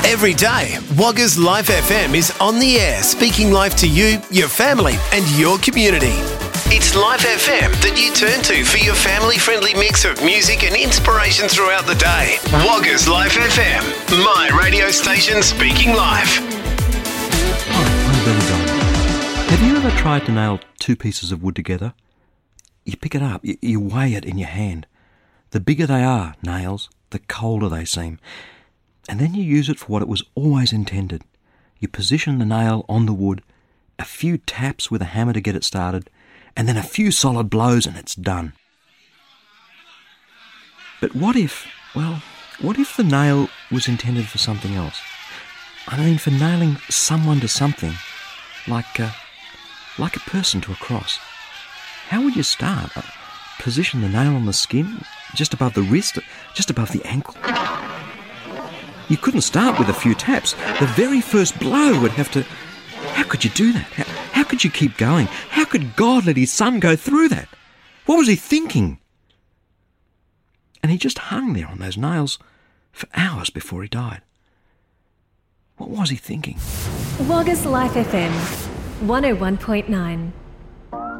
Every day, Wagga's Life FM is on the air, speaking life to you, your family and your community. It's Life FM that you turn to for your family-friendly mix of music and inspiration throughout the day. Wagga's Life FM, my radio station speaking life. Hi, I'm Billy Don. Have you ever tried to nail two pieces of wood together? You pick it up, you weigh it in your hand. The bigger they are, nails, the colder they seem. And then you use it for what it was always intended. You position the nail on the wood, a few taps with a hammer to get it started, and then a few solid blows and it's done. But what if the nail was intended for something else? I mean, for nailing someone to something, like a person to a cross. How would you start? Position the nail on the skin, just above the wrist, just above the ankle? You couldn't start with a few taps. The very first blow would have to... How could you do that? How could you keep going? How could God let his son go through that? What was he thinking? And he just hung there on those nails for hours before he died. What was he thinking? Wagga's Life FM 101.9